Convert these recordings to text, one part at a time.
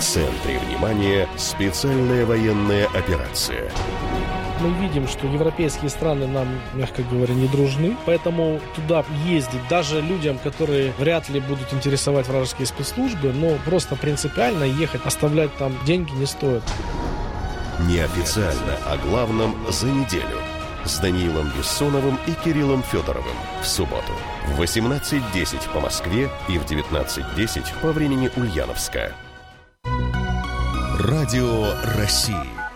В центре внимания специальная военная операция. Мы видим, что европейские страны нам, мягко говоря, не дружны, поэтому туда ездить даже людям, которые вряд ли будут интересовать вражеские спецслужбы, но просто принципиально ехать, оставлять там деньги не стоит. Неофициально о главном за неделю. С Даниилом Бессоновым и Кириллом Федоровым в субботу в 18:10 по Москве и в 19:10 по времени Ульяновска. Радио России.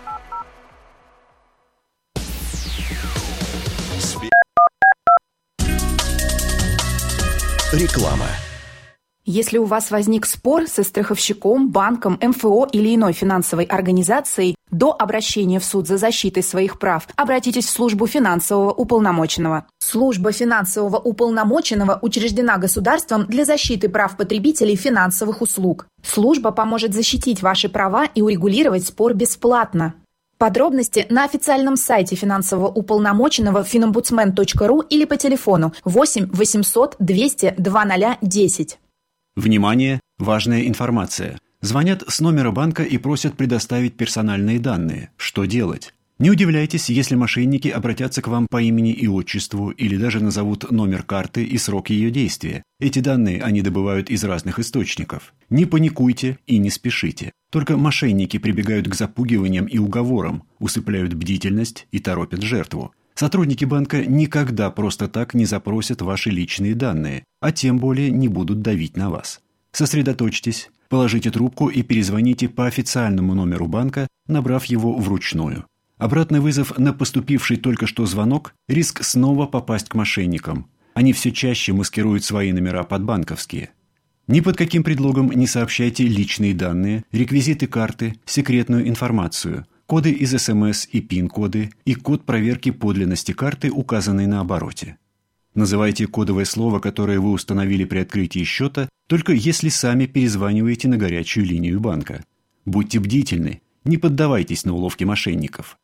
Реклама. Если у вас возник спор со страховщиком, банком, МФО или иной финансовой организацией, до обращения в суд за защитой своих прав обратитесь в службу финансового уполномоченного. Служба финансового уполномоченного учреждена государством для защиты прав потребителей финансовых услуг. Служба поможет защитить ваши права и урегулировать спор бесплатно. Подробности на официальном сайте финансового уполномоченного finombudsman.ru или по телефону 8 800 200 2010. Внимание! Важная информация. Звонят с номера банка и просят предоставить персональные данные. Что делать? Не удивляйтесь, если мошенники обратятся к вам по имени и отчеству или даже назовут номер карты и срок ее действия. Эти данные они добывают из разных источников. Не паникуйте и не спешите. Только мошенники прибегают к запугиваниям и уговорам, усыпляют бдительность и торопят жертву. Сотрудники банка никогда просто так не запросят ваши личные данные, а тем более не будут давить на вас. Сосредоточьтесь, положите трубку и перезвоните по официальному номеру банка, набрав его вручную. Обратный вызов на поступивший только что звонок – риск снова попасть к мошенникам. Они все чаще маскируют свои номера под банковские. Ни под каким предлогом не сообщайте личные данные, реквизиты карты, секретную информацию, коды из СМС и ПИН-коды и код проверки подлинности карты, указанный на обороте. Называйте кодовое слово, которое вы установили при открытии счета, только если сами перезваниваете на горячую линию банка. Будьте бдительны, не поддавайтесь на уловки мошенников.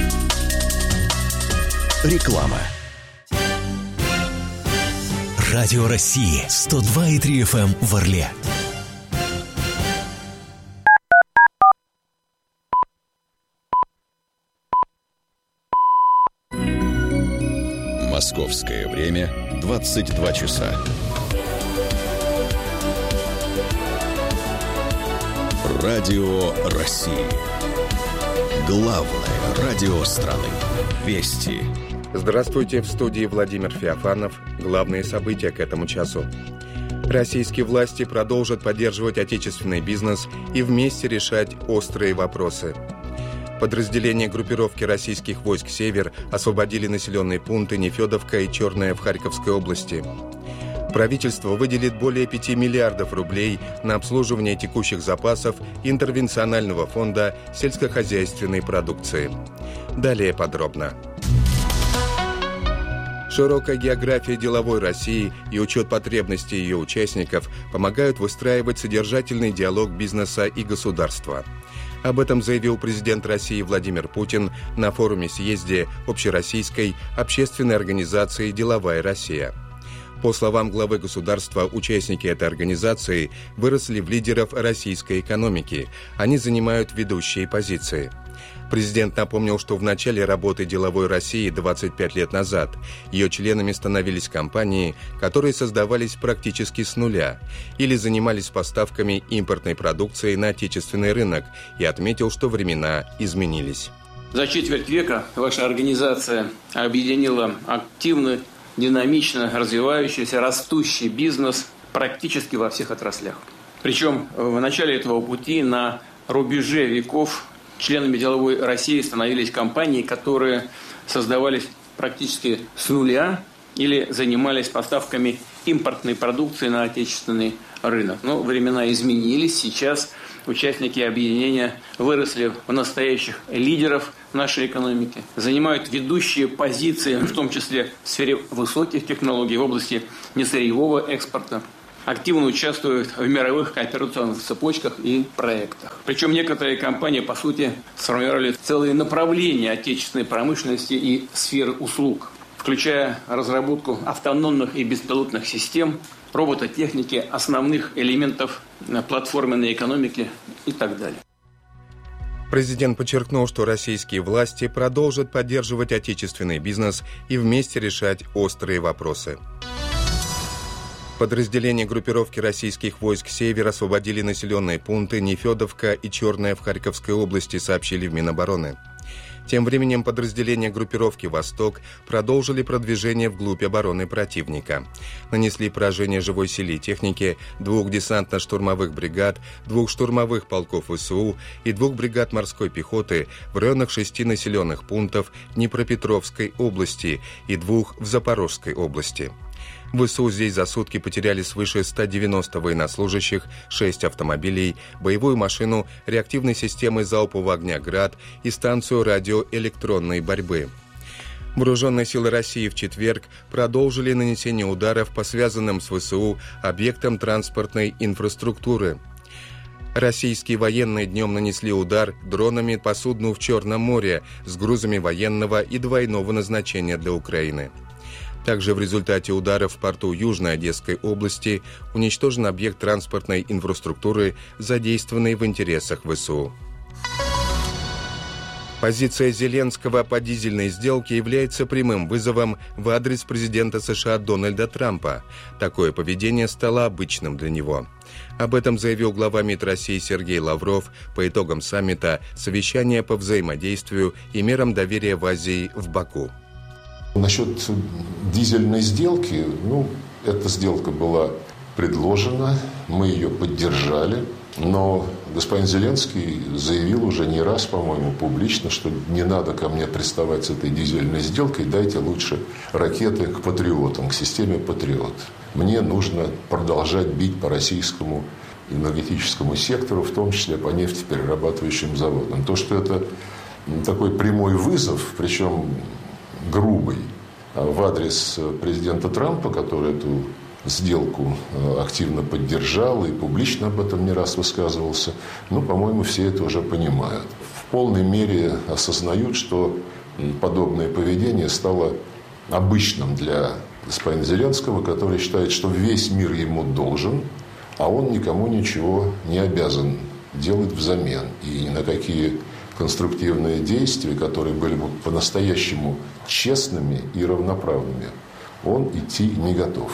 Реклама. Радио России 102,3 FM в Орле. Московское время 22 часа. Радио России. Главное радио страны. Вести. Здравствуйте, в студии Владимир Феофанов. Главные события к этому часу. Российские власти продолжат поддерживать отечественный бизнес и вместе решать острые вопросы. Подразделения группировки российских войск «Север» освободили населенные пункты Нефедовка и Черная в Харьковской области. Правительство выделит более 5 миллиардов рублей на обслуживание текущих запасов интервенционального фонда сельскохозяйственной продукции. Далее подробно. Широкая география деловой России и учет потребностей ее участников помогают выстраивать содержательный диалог бизнеса и государства. Об этом заявил президент России Владимир Путин на форуме-съезде Общероссийской общественной организации «Деловая Россия». По словам главы государства, участники этой организации выросли в лидеров российской экономики. Они занимают ведущие позиции. Президент напомнил, что в начале работы «Деловой России» 25 лет назад ее членами становились компании, которые создавались практически с нуля или занимались поставками импортной продукции на отечественный рынок, и отметил, что времена изменились. За четверть века ваша организация объединила активный, динамично развивающийся, растущий бизнес практически во всех отраслях. Причем в начале этого пути на рубеже веков членами «Деловой России» становились компании, которые создавались практически с нуля или занимались поставками импортной продукции на отечественный рынок. Но времена изменились. Сейчас участники объединения выросли в настоящих лидеров нашей экономики, занимают ведущие позиции, в том числе в сфере высоких технологий, в области несырьевого экспорта. Активно участвуют в мировых кооперационных цепочках и проектах. Причем некоторые компании, по сути, сформировали целые направления отечественной промышленности и сферы услуг, включая разработку автономных и беспилотных систем, робототехники, основных элементов платформенной экономики, и так далее. Президент подчеркнул, что российские власти продолжат поддерживать отечественный бизнес и вместе решать острые вопросы. Подразделения группировки российских войск «Север» освободили населенные пункты Нефедовка и Черная в Харьковской области, сообщили в Минобороны. Тем временем подразделения группировки «Восток» продолжили продвижение вглубь обороны противника. Нанесли поражение живой силе и технике 2 десантно-штурмовых бригад, 2 штурмовых полков ВСУ и 2 бригад морской пехоты в районах 6 населенных пунктов Днепропетровской области и 2 в Запорожской области. ВСУ здесь за сутки потеряли свыше 190 военнослужащих, 6 автомобилей, боевую машину реактивной системы залпового огня «Град» и станцию радиоэлектронной борьбы. Вооруженные силы России в четверг продолжили нанесение ударов по связанным с ВСУ объектам транспортной инфраструктуры. Российские военные днем нанесли удар дронами по судну в Черном море с грузами военного и двойного назначения для Украины. Также в результате ударов в порту Южной Одесской области уничтожен объект транспортной инфраструктуры, задействованный в интересах ВСУ. Позиция Зеленского по дизельной сделке является прямым вызовом в адрес президента США Дональда Трампа. Такое поведение стало обычным для него. Об этом заявил глава МИД России Сергей Лавров по итогам саммита «Совещания по взаимодействию и мерам доверия в Азии» в Баку. Насчет дизельной сделки, эта сделка была предложена, мы ее поддержали, но господин Зеленский заявил уже не раз, по-моему, публично, что не надо ко мне приставать с этой дизельной сделкой, дайте лучше ракеты к патриотам, к системе «Патриот». Мне нужно продолжать бить по российскому энергетическому сектору, в том числе по нефтеперерабатывающим заводам. То, что это такой прямой вызов, причем грубый, в адрес президента Трампа, который эту сделку активно поддержал и публично об этом не раз высказывался, по-моему, все это уже понимают. В полной мере осознают, что подобное поведение стало обычным для господина Зеленского, который считает, что весь мир ему должен, а он никому ничего не обязан делать взамен. И ни на какие конструктивные действия, которые были бы по-настоящему честными и равноправными, он идти не готов.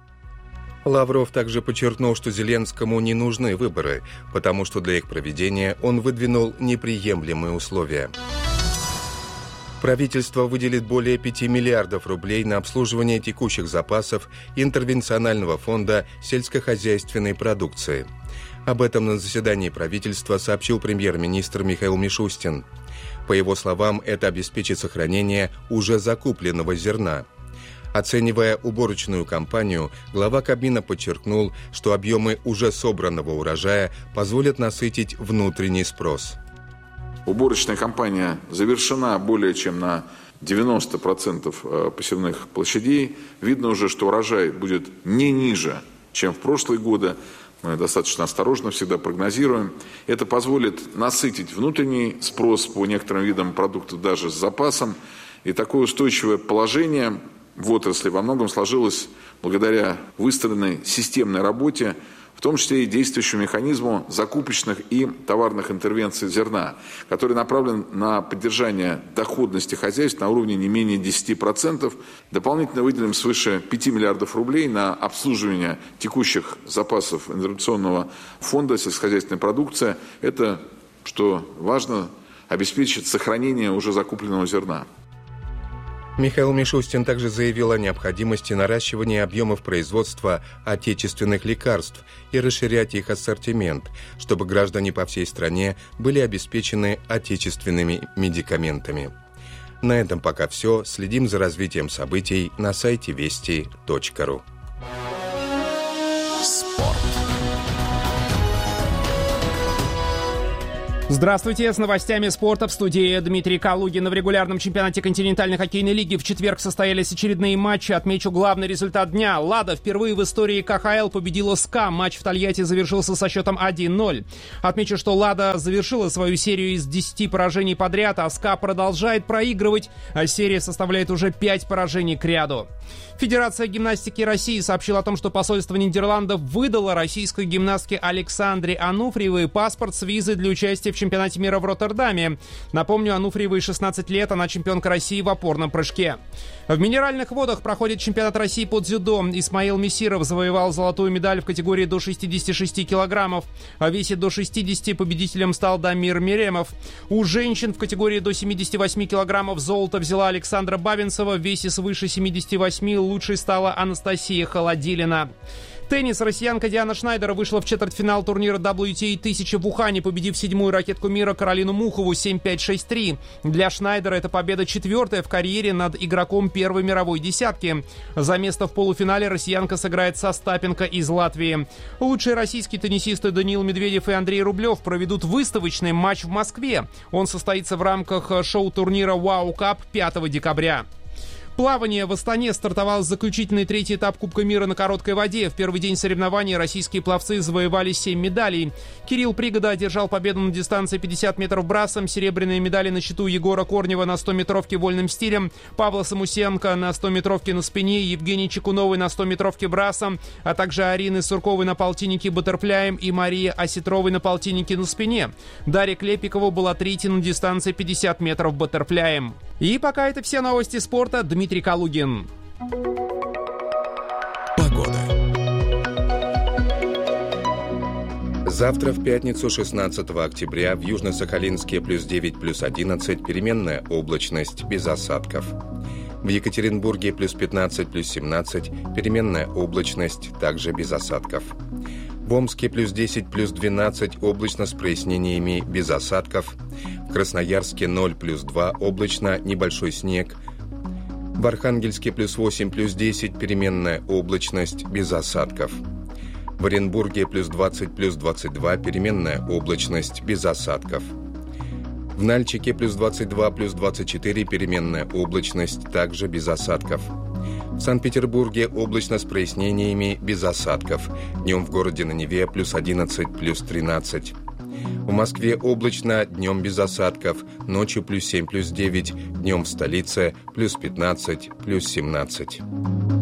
Лавров также подчеркнул, что Зеленскому не нужны выборы, потому что для их проведения он выдвинул неприемлемые условия. Правительство выделит более 5 миллиардов рублей на обслуживание текущих запасов интервенционального фонда сельскохозяйственной продукции. Об этом на заседании правительства сообщил премьер-министр Михаил Мишустин. По его словам, это обеспечит сохранение уже закупленного зерна. Оценивая уборочную кампанию, глава Кабмина подчеркнул, что объемы уже собранного урожая позволят насытить внутренний спрос. Уборочная кампания завершена более чем на 90% посевных площадей. Видно уже, что урожай будет не ниже, чем в прошлые годы. Мы достаточно осторожно всегда прогнозируем. Это позволит насытить внутренний спрос по некоторым видам продуктов даже с запасом. И такое устойчивое положение в отрасли во многом сложилось благодаря выстроенной системной работе, в том числе и действующему механизму закупочных и товарных интервенций зерна, который направлен на поддержание доходности хозяйств на уровне не менее 10%. Дополнительно выделим свыше 5 миллиардов рублей на обслуживание текущих запасов интервенционного фонда сельскохозяйственной продукции. Это, что важно, обеспечит сохранение уже закупленного зерна. Михаил Мишустин также заявил о необходимости наращивания объемов производства отечественных лекарств и расширять их ассортимент, чтобы граждане по всей стране были обеспечены отечественными медикаментами. На этом пока все. Следим за развитием событий на сайте вести.ру. Спорт. Здравствуйте, с новостями спорта в студии Дмитрий Калугин. В регулярном чемпионате континентальной хоккейной лиги в четверг состоялись очередные матчи. Отмечу главный результат дня. «Лада» впервые в истории КХЛ победила СКА. Матч в Тольятти завершился со счетом 1-0. Отмечу, что «Лада» завершила свою серию из 10 поражений подряд, а СКА продолжает проигрывать, а серия составляет уже 5 поражений к ряду. Федерация гимнастики России сообщила о том, что посольство Нидерландов выдало российской гимнастке Александре Ануфриевой паспорт с визой для участия в чемпионате мира в Роттердаме. Напомню, Ануфриевой 16 лет, она чемпионка России в опорном прыжке. В Минеральных водах проходит чемпионат России по дзюдо. Исмаил Мессиров завоевал золотую медаль в категории до 66 килограммов. В весе до 60 победителем стал Дамир Меремов. У женщин в категории до 78 килограммов золото взяла Александра Бабинцева. В весе свыше 78 лучшей стала Анастасия Холодилина. Теннис. Россиянка Диана Шнайдер вышла в четвертьфинал турнира WTA 1000 в Ухане, победив седьмую ракетку мира Каролину Мухову 7-5-6-3. Для Шнайдера это победа четвертая в карьере над игроком первой мировой десятки. За место в полуфинале россиянка сыграет со Остапенко из Латвии. Лучшие российские теннисисты Даниил Медведев и Андрей Рублев проведут выставочный матч в Москве. Он состоится в рамках шоу-турнира «Вау Кап» 5 декабря. Плавание. В Астане стартовал заключительный третий этап Кубка мира на короткой воде. В первый день соревнований российские пловцы завоевали 7 медалей. Кирилл Пригода одержал победу на дистанции 50 метров брасом. Серебряные медали на счету Егора Корнева на 100-метровке вольным стилем, Павла Самусенко на 100-метровке на спине, Евгений Чекуновой на 100-метровке брасом, а также Арины Сурковой на полтиннике баттерфляем и Марии Осетровой на полтиннике на спине. Дарья Клепикова была третьей на дистанции 50 метров баттерфляем. И пока это все новости спорта. Дмитрий Калугин. Погода. Завтра в пятницу 16 октября в Южно-Сахалинске +9, +11, переменная облачность, без осадков. В Екатеринбурге +15, +17, переменная облачность, также без осадков. В Омске +10, +12, облачно с прояснениями, без осадков. В Красноярске 0, +2, облачно, небольшой снег. В Архангельске +8, +10, переменная облачность, без осадков. В Оренбурге +20, +22, переменная облачность, без осадков. В Нальчике +22, +24, переменная облачность, также без осадков. В Санкт-Петербурге облачно с прояснениями, без осадков. Днем в городе на Неве +11, +13. В Москве облачно, днем без осадков, ночью +7, +9, днем в столице +15, +17.